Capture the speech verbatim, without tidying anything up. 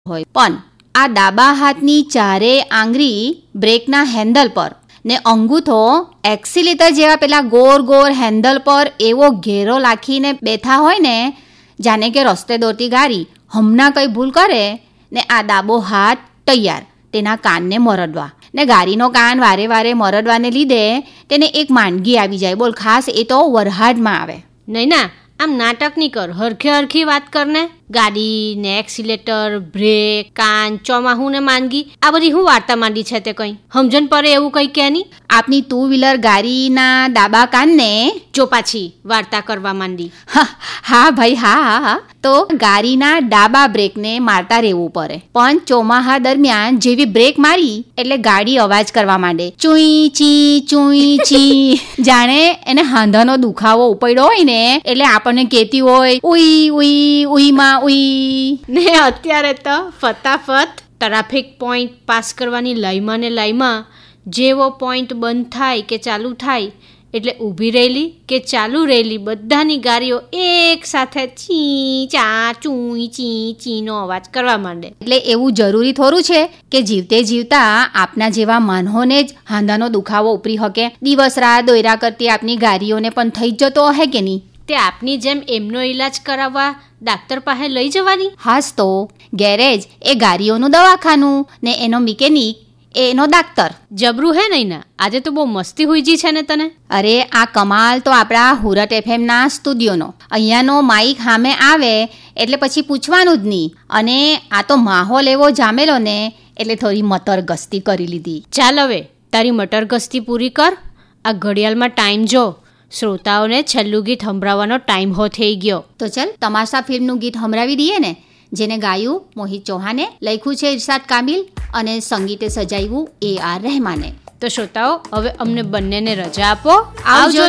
હોય, પણ આ ડાબા હાથની ચારે આંગળી બ્રેકના હેન્ડલ પર ને અંગૂઠો એક્સિલેટર જેવા પેલા ગોર ગોર હેન્ડલ પર એવો ઘેરો લાખીને બેઠા હોય ને જાણે કે રસ્તે દોડતી ગાડી હમણાં કંઈ ભૂલ કરે ને આ ડાબો હાથ તૈયાર તેના કાનને મરડવા ને ગાડીનો કાન વારે વારે મરડવાને લીધે તેને એક માંદગી આવી જાય. બોલ, ખાસ એ તો વરહાડમાં આવે. નહીં ના, આમ નાટક નહીં કર, હરખે હરખી વાત કરને. ગાડી ને એક્સિલેટર, બ્રેક, કાન, ચોમાહું ને માંદગી, આ બધી શું વાર્તા માંડી છે તે કંઈ સમજણ પડે એવું કંઈ કે નહીં. આપની ટુ વ્હીલર ગાડીના ડાબા કાનને જો પાછી વાર્તા કરવા માંડી. હા ભાઈ, હા હા હા તો ગાડીના ડાબા બ્રેકને મારતા રહેવું પડે, પણ ચોમાહા દરમિયાન જેવી બ્રેક મારી એટલે ગાડી અવાજ કરવા માંડે, ચુઈ ચી ચુઈ ચી જાણે એને હાંધાનો દુખાવો ઉપડ્યો હોય ને એટલે આપણને કહેતી હોય ઉઈ ઉઈ ઉઈમાં ઉઈ. ને અત્યારે તો ફટાફટ ટ્રાફિક પોઈન્ટ પાસ કરવાની લાઈમાં ને લાઈમાં જેવો પોઈન્ટ બંધ થાય કે ચાલુ થાય એટલે ઊભી રહેલી કે ચાલુ રહેલી બધાની ગાડીઓ એક સાથે ચી ચા ચૂઈ ચી ચીનો અવાજ કરવા માંડે. એટલે એવું જરૂરી થોડું છે કે જીવતે જીવતા આપના જેવા માનહોને જ હાંધાનો દુખાવો ઉપરી શકે? દિવસ રાત દોયરા કરતી આપની ગાડીઓને પણ થઈ જતો હે કે નહીં? તે આપની જેમ એમનો ઈલાજ કરાવવા ડાક્ટર પાસે લઈ જવાની. હાસ તો ગેરેજ એ ગાડીઓનું દવાખાનું ને એનો મિકેનિક એનો ડાક્ટર. જબરું હે નહીં ના, આજે તો બહુ મસ્તી હુઈજી છે ને તને. અરે આ કમાલ તો આપણા હુરટ એફએમના સ્ટુડિયોનો. અહીંયાનો માઇક સામે આવે એટલે પછી પૂછવાનું જ નહીં, અને આ તો માહોલ એવો જામેલો ને એટલે થોડી મટર ગસ્તી કરી લીધી. ચાલ હવે તારી મટર ગસ્તી પૂરી કર. આ ઘડિયાળમાં ટાઈમ જો, શ્રોતાઓને છેલ્લું ગીત સંભળાવવાનો ટાઈમ હો થઈ ગયો. તો ચાલ તમાશા ફિલ્મનું ગીત સંભળાવી દઈએ ને, જેને ગાયું મોહિત ચૌહાણે, લખ્યું છે ઇરશાદ કામિલ અને સંગીતે સજાવ્યું એ આર રહેમાને. તો શ્રોતાઓ હવે અમને બંનેને રજા આપો. આવજો.